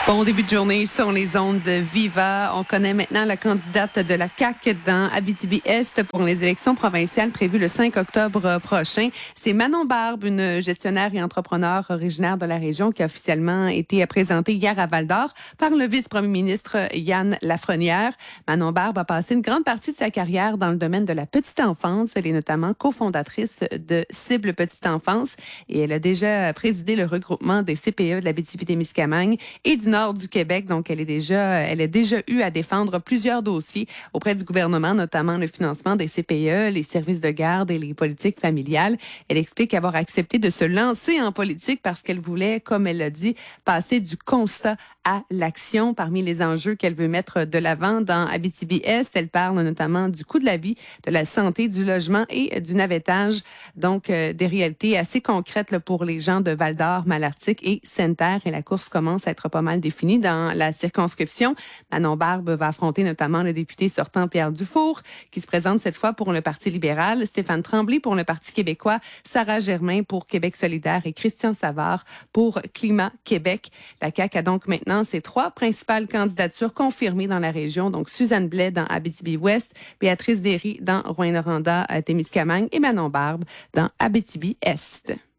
Bon début de journée sur les ondes de Viva. On connaît maintenant la candidate de la CAQ dans Abitibi-Est pour les élections provinciales prévues le 5 octobre prochain. C'est Manon Barbe, une gestionnaire et entrepreneur originaire de la région qui a officiellement été présentée hier à Val-d'Or par le vice-premier ministre Yann Lafrenière. Manon Barbe a passé une grande partie de sa carrière dans le domaine de la petite enfance. Elle est notamment cofondatrice de Cible Petite Enfance et elle a déjà présidé le regroupement des CPE de l'Abitibi-Témiscamingue et du nord du Québec. Donc, elle a déjà eu à défendre plusieurs dossiers auprès du gouvernement, notamment le financement des CPE, les services de garde et les politiques familiales. Elle explique avoir accepté de se lancer en politique parce qu'elle voulait, comme elle l'a dit, passer du constat à l'action. Parmi les enjeux qu'elle veut mettre de l'avant dans Abitibi-Est, elle parle notamment du coût de la vie, de la santé, du logement et du navettage. Donc, des réalités assez concrètes là, pour les gens de Val-d'Or, Malartic et Sainte-Terre. Et la course commence à être pas mal définie dans la circonscription. Manon Barbe va affronter notamment le député sortant Pierre Dufour, qui se présente cette fois pour le Parti libéral, Stéphane Tremblay pour le Parti québécois, Sarah Germain pour Québec solidaire et Christian Savard pour Climat Québec. La CAQ a donc maintenant ses trois principales candidatures confirmées dans la région, donc Suzanne Blais dans Abitibi-Ouest, Béatrice Derry dans Rouyn-Noranda, Témiscamingue et Manon Barbe dans Abitibi-Est.